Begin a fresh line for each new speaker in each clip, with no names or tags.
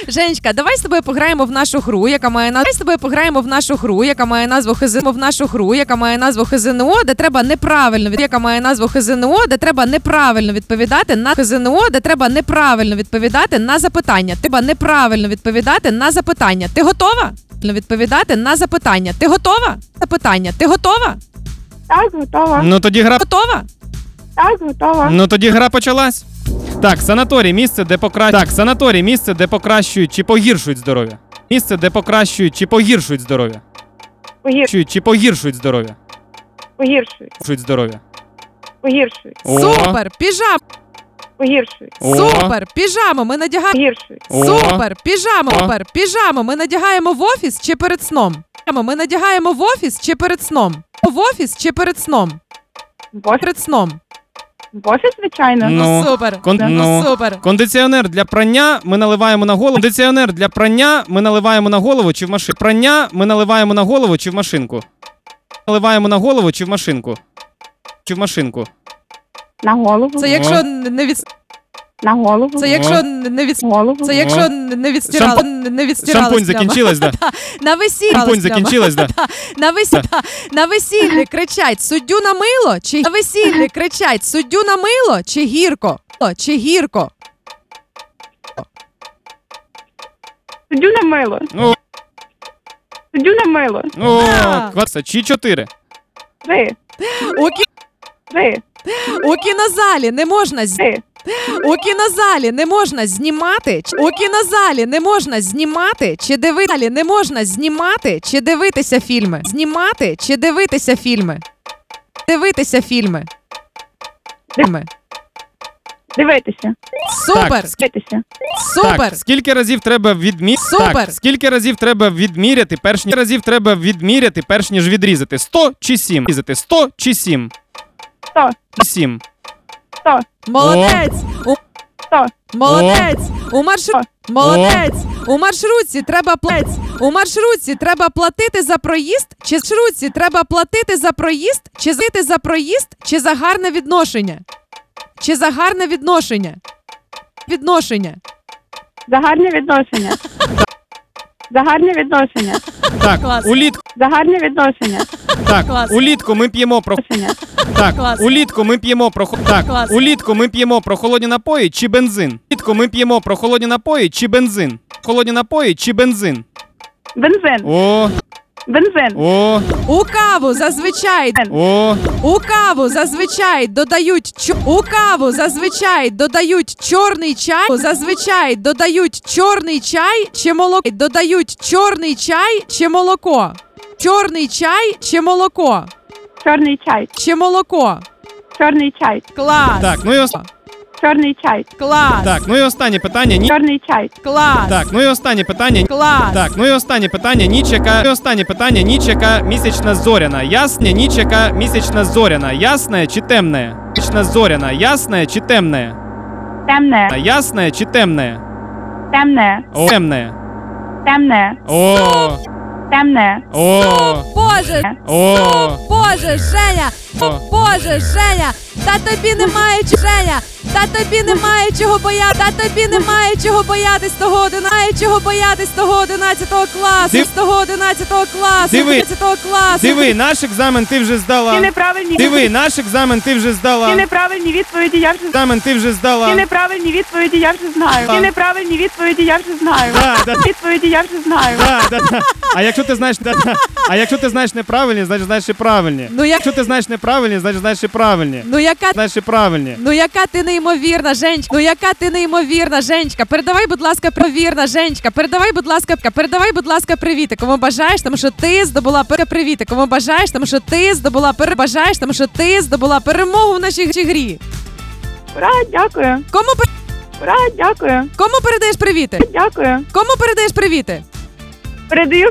Женечка, давай з тобою пограємо в нашу гру, яка має назву ХЗНО, де треба неправильно відповідати на запитання. Ти готова? Ти готова?
Так, готова.
Ну тоді гра...
Готова?
Так, готова.
Ну тоді гра почалась. Так, санаторій, місце, де покращують чи погіршують здоров'я.
Погіршують.
О.
Супер, піжама.
О.
Супер, піжаму ми надягаємо.
Погіршують.
О.
Супер, піжаму ми надягаємо в офіс чи перед сном? В офіс чи перед сном?
В офіс, звичайно.
Ну.
Супер. Супер.
Кондиціонер для прання ми наливаємо на голову. Чи в машинку? Прання ми наливаємо на голову чи в машинку?
На голову.
Це якщо не від...
На голову.
Це якщо не від...
Голову.
Це якщо не відстирала. Не відстирала.
Шампунь закінчилась, да?
На весіллі.
Шампунь закінчилась, да?
На весіллі кричать суддю на мило чи гірко?
Суддю на мило.
О,
Суддю на мило.
Да.
кваса, чи 4.
3.
У кінозалі не можна
3.
У кінозалі не можна знімати чи дивитися фільми.
Дивитися.
Супер.
Дивитися.
Супер.
Так, скільки разів треба відміряти перш ніж відрізати? 100 чи 7? 100 чи 7?
100.
7.
100.
Молодець.
100.
Молодець. У маршрутці треба платити за проїзд чи за гарне відношення?
За гарне відношення.
Так,
Клас.
За гарне відношення.
Клас.
улітку ми п'ємо
Клас.
улітку ми п'ємо прохолодні напої чи бензин?
Бензин.
О,
Бензин.
о,
У каву зазвичай додають чорний чай чи молоко. Чорний чай. Клас.
так,
Чорний чай.
Клас.
ну і останнє питання.
Чорний чай.
Клас.
Так, ну і останнє питання.
Клас.
Так, ну і останнє питання. Ніч яка місячна зоряна. Ясна, ніч яка місячна зоряна. Ясна чи темна? Місячна зоряна. Ясна чи темна?
Темне.
Ясна чи темна?
Темне.
О, темна.
Темне.
О,
Темне.
о,
Боже,
о.
Боже, Женя, Боже, Женя, та тобі немає чого боятись того 11 класу.
Диви, наш екзамен ти вже
Ті
здала.
неправильні.
Наш екзамен ти вже здала.
Ті неправильні відповіді я вже знаю. Ті неправильні відповіді я вже знаю.
Да.
Відповіді я вже знаю.
Да. А якщо ти знаєш неправильні, значить знаєш і правильні.
Ну
Якщо ти знаєш неправильні, значить знаєш і правильні. Знаєш і правильні.
Ну яка ти неймовірна, Женечка. Передавай, будь ласка, привіти, кому бажаєш, тому що ти здобула перемогу в нашій грі.
Ура, дякую. Ура, дякую.
Кому передаєш привіти?
Дякую. Передаю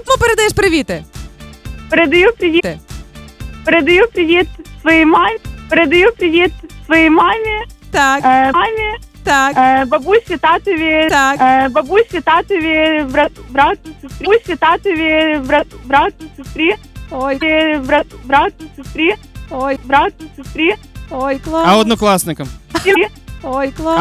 привіт своїй мамі.
Так,
Мамі,
так,
бабусі, татові,
так.
брату, сестрі,
Ой, ой,
брату, сестрі,
ой,
А
клас.
однокласникам?
Ой, клас.